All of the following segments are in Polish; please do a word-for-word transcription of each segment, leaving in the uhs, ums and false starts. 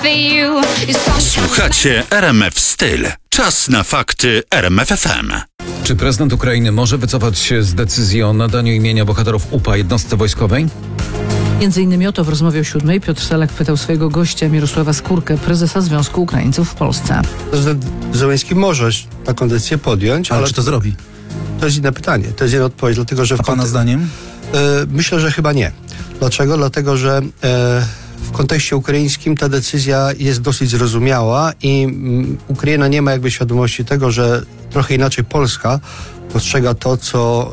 for you. Słuchacie R M F Styl. Czas na fakty R M F F M. Czy prezydent Ukrainy może wycofać się z decyzji o nadaniu imienia bohaterów U P A jednostce wojskowej? Między innymi o to w rozmowie o siódmej Piotr Salak pytał swojego gościa Mirosława Skórkę, prezesa Związku Ukraińców w Polsce. Prezydent Zełenski może taką decyzję podjąć, ale, ale czy to zrobi? to jest inne pytanie, to jest jedna odpowiedź, dlatego że... A w pana kontek- zdaniem? E, myślę, że chyba nie. Dlaczego? Dlatego, że e, w kontekście ukraińskim ta decyzja jest dosyć zrozumiała i mm, Ukraina nie ma jakby świadomości tego, że trochę inaczej Polska postrzega to, co,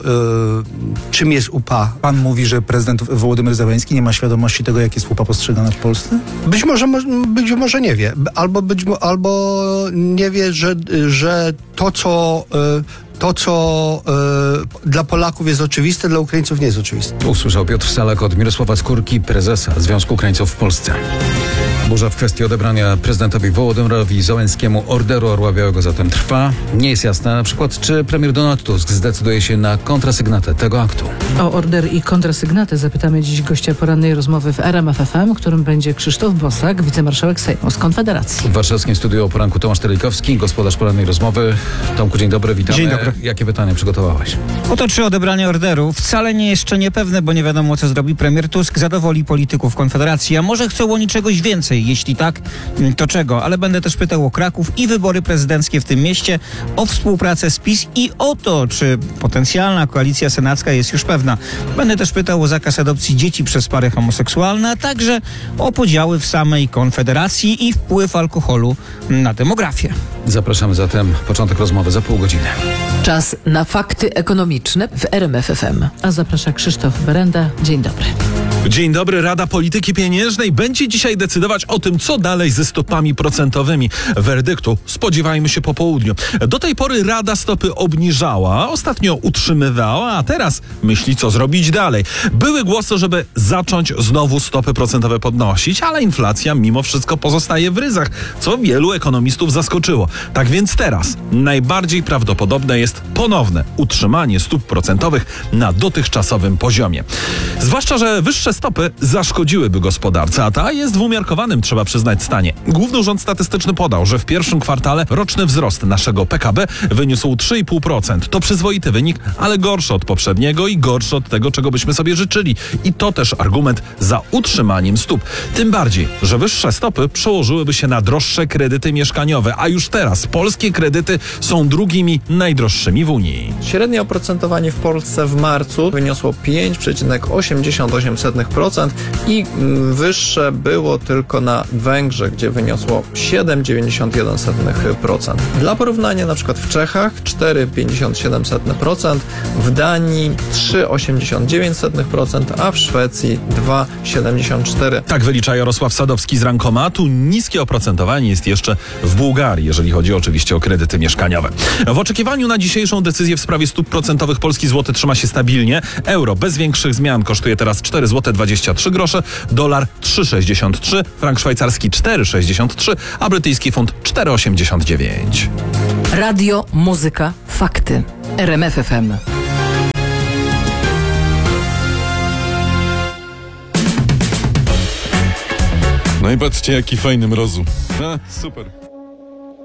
e, czym jest U P A. Pan mówi, że prezydent Wołodymyr Zełenski nie ma świadomości tego, jak jest U P A postrzegana w Polsce? Być może, mo- być może nie wie, albo, być, mo- albo nie wie, że, że to, co... E, To, co e, dla Polaków jest oczywiste, dla Ukraińców nie jest oczywiste. Usłyszał Piotr Salak od Mirosława Skórki, prezesa Związku Ukraińców w Polsce. Burza w kwestii odebrania prezydentowi Wołodymyrowi Zełenskiemu Orderu Orła Białego zatem trwa. Nie jest jasne na przykład, czy premier Donald Tusk zdecyduje się na kontrasygnatę tego aktu. O order i kontrasygnatę zapytamy dziś gościa porannej rozmowy w R M F F M, którym będzie Krzysztof Bosak, wicemarszałek Sejmu z Konfederacji. W warszawskim studiu o poranku Tomasz Telikowski, gospodarz porannej rozmowy. Tomku, dzień dobry, witamy. Dzień dobry. Jakie pytanie przygotowałeś? Oto czy odebranie orderu wcale nie jeszcze niepewne, bo nie wiadomo, co zrobi premier Tusk, zadowoli polityków Konfederacji, a może chcą oni czegoś więcej? Jeśli tak, to czego? Ale będę też pytał o Kraków i wybory prezydenckie w tym mieście, o współpracę z PiS i o to, czy potencjalna koalicja senacka jest już pewna. Będę też pytał o zakaz adopcji dzieci przez pary homoseksualne, a także o podziały w samej Konfederacji i wpływ alkoholu na demografię. Zapraszamy zatem, początek rozmowy za pół godziny. Czas na fakty ekonomiczne w R M F F M. A zaprasza Krzysztof Berenda. Dzień dobry. Dzień dobry. Rada Polityki Pieniężnej będzie dzisiaj decydować o tym, co dalej ze stopami procentowymi. Werdyktu spodziewajmy się po południu. Do tej pory Rada stopy obniżała, ostatnio utrzymywała, a teraz myśli, co zrobić dalej. Były głosy, żeby zacząć znowu stopy procentowe podnosić, ale inflacja mimo wszystko pozostaje w ryzach, co wielu ekonomistów zaskoczyło. Tak więc teraz najbardziej prawdopodobne jest ponowne utrzymanie stóp procentowych na dotychczasowym poziomie. Zwłaszcza, że wyższe stopy zaszkodziłyby gospodarce, a ta jest w umiarkowanym, trzeba przyznać, stanie. Główny Urząd Statystyczny podał, że w pierwszym kwartale roczny wzrost naszego P K B wyniósł trzy i pół procent. To przyzwoity wynik, ale gorszy od poprzedniego i gorszy od tego, czego byśmy sobie życzyli. I to też argument za utrzymaniem stóp. Tym bardziej, że wyższe stopy przełożyłyby się na droższe kredyty mieszkaniowe, a już teraz polskie kredyty są drugimi najdroższymi w Unii. Średnie oprocentowanie w Polsce w marcu wyniosło pięć przecinek osiemdziesiąt osiem procent i wyższe było tylko na Węgrzech, gdzie wyniosło siedem przecinek dziewięćdziesiąt jeden procent. Dla porównania na przykład w Czechach cztery przecinek pięćdziesiąt siedem procent, w Danii trzy przecinek osiemdziesiąt dziewięć procent, a w Szwecji dwa przecinek siedemdziesiąt cztery procent. Tak wylicza Jarosław Sadowski z Rankomatu. Niskie oprocentowanie jest jeszcze w Bułgarii, jeżeli chodzi oczywiście o kredyty mieszkaniowe. W oczekiwaniu na dzisiejszą decyzję w sprawie stóp procentowych polski złoty trzyma się stabilnie. Euro bez większych zmian kosztuje teraz cztery złote dwadzieścia trzy grosze, dolar trzy przecinek sześćdziesiąt trzy, frank szwajcarski cztery przecinek sześćdziesiąt trzy, a brytyjski funt cztery przecinek osiemdziesiąt dziewięć. Radio, muzyka, fakty. R M F F M. No i patrzcie, jaki fajny mrozu. A, super.